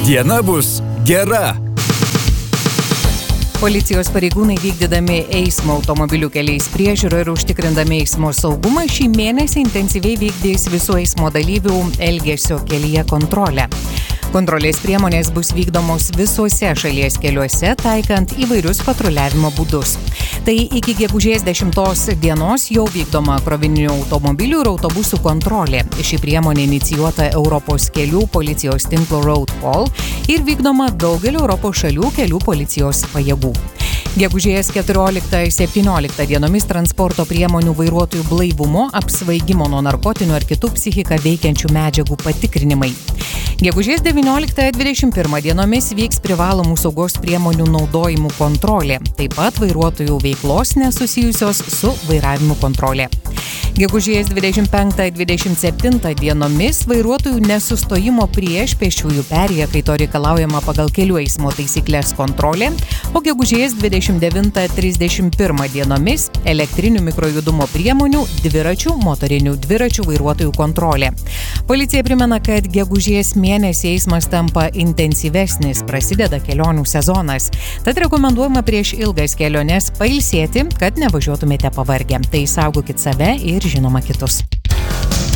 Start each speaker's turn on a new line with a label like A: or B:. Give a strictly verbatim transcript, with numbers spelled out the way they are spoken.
A: Diena bus gera.
B: Policijos pareigūnai vykdydami eismo automobilių keliais priežiūrą ir užtikrindami eismo saugumą šį mėnesį intensyviai vykdys visų eismo dalyvių elgesio kelyje kontrolę. Kontrolės priemonės bus vykdomos visuose šalies keliuose, taikant įvairius patruliavimo būdus. Tai iki gegužės dešimtos dienos jau vykdoma krovininių automobilių ir autobusų kontrolė. Ši priemonė inicijuota Europos kelių policijos tinklo Roadpol ir vykdoma daugelio Europos šalių kelių policijos pajėgų. Gegužės keturioliktą septynioliktą dienomis transporto priemonių vairuotojų blaivumo, apsvaigimo nuo narkotinių ar kitų psichiką veikiančių medžiagų patikrinimai. Gegužės devynioliktą dvidešimt pirmą dienomis vyks privalomų saugos priemonių naudojimų kontrolė, taip pat vairuotojų veiklos nesusijusios su vairavimu kontrolė. Gegužės dvidešimt penktą dvidešimt septintą dienomis vairuotojų nesustojimo prieš pėsčiųjų perėją, kai to reikalaujama pagal kelių eismo taisyklės kontrolė, o gegužės dvidešimt devintą trisdešimt pirmą dienomis elektrinių mikrojudumo priemonių, dviračių, motorinių dviračių vairuotojų kontrolė. Policija primena, kad gegužės mėnesį eismas tampa intensyvesnis, prasideda kelionių sezonas. Tad rekomenduojama prieš ilgas keliones pailsėti, kad nevažiuotumėte pavargę. Tai saugokit save ir žinoma kitus.